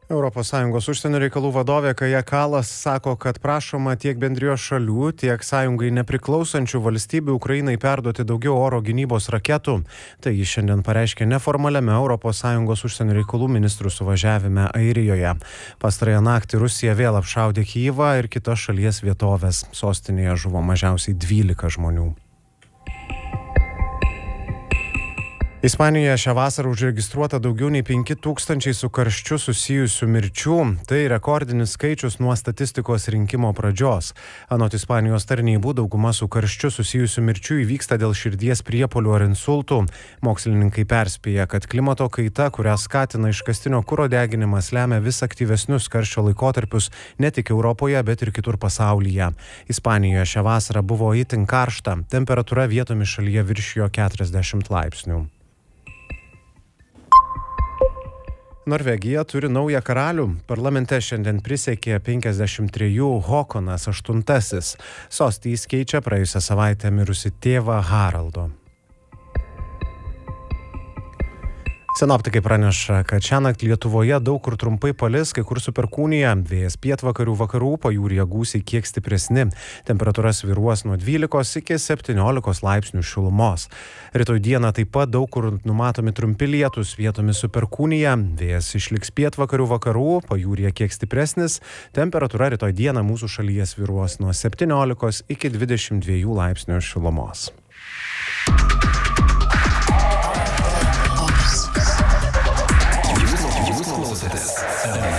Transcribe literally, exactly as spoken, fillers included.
Europos Sąjungos užsienio reikalų vadovė Kaja Kallas sako, kad prašoma tiek bendrijos šalių, tiek sąjungai nepriklausančių valstybių Ukrainai perduoti daugiau oro gynybos raketų. Tai jis šiandien pareiškė neformaliame Europos Sąjungos užsienio reikalų ministrų suvažiavime Airijoje. Pastarąją naktį Rusija vėl apšaudė Kyjivą ir kitas šalies vietovės. Sostinėje žuvo mažiausiai dvylika žmonių. Ispanijoje šią vasarą užregistruota daugiau nei penki tūkstančiai su karščiu susijusių mirčių. Tai rekordinis skaičius nuo statistikos rinkimo pradžios. Anot Ispanijos tarnybų, dauguma su karščiu susijusių mirčių įvyksta dėl širdies priepuolių ar insultų. Mokslininkai perspėja, kad klimato kaita, kurią skatina iškastinio kuro deginimas, lemia vis aktyvesnius karščio laikotarpius ne tik Europoje, bet ir kitur pasaulyje. Ispanijoje šią vasarą buvo itin karšta. Temperatūra vietomis šalyje viršijo keturiasdešimt laipsnių. Norvegija turi naują karalių. Parlamente šiandien prisiekė penkiasdešimt trejų Håkonas aštuntasis. Sostį jis keičia praėjusią savaitę mirusi tėvą Haraldo. Sinoptikai praneša, kad šiąnakt Lietuvoje daug kur trumpai palis, kai kur su perkūnija, vėjas pietvakarių vakarų, pajūryje gūsiai kiek stipresni. Temperatūra svyruos nuo dvylikos iki septyniolikos laipsnių šilumos. Rytoj dieną taip pat daug kur numatomi trumpi lietūs, vietomis su perkūnija, vėjas išliks pietvakarių vakarų, pajūryje kiek stipresnis. Temperatūra rytoj dieną mūsų šalyje svyruos nuo septyniolikos iki dvidešimt dviejų laipsnių šilumos. Jūs klausotės